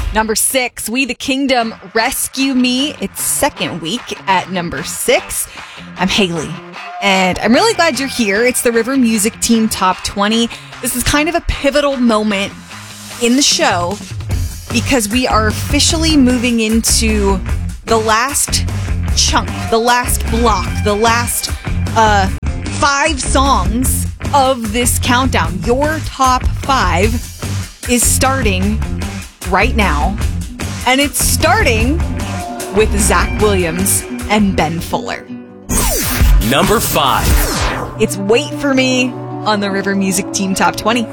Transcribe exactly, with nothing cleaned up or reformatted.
Number six, We the Kingdom, Rescue Me. It's second week at number six. I'm Haley, and I'm really glad you're here. It's the River Music Team Top twenty. This is kind of a pivotal moment in the show because we are officially moving into the last chunk, the last block, the last uh, five songs of this countdown. Your top five is starting right now, and it's starting with Zach Williams and Ben Fuller. Number five. It's Wait For Me on the River Music Team Top twenty.